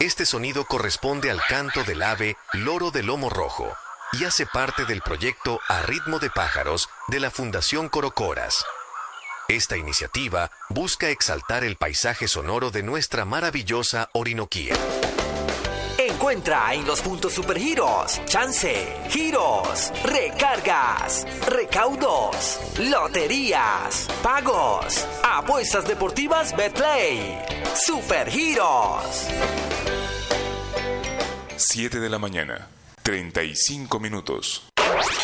Este sonido corresponde al canto del ave loro de lomo rojo y hace parte del proyecto A Ritmo de Pájaros de la Fundación Corocoras. Esta iniciativa busca exaltar el paisaje sonoro de nuestra maravillosa Orinoquía. Encuentra en los puntos Supergiros, chance, giros, recargas, recaudos, loterías, pagos, apuestas deportivas Betplay. Supergiros. 7 de la mañana, 35 minutos.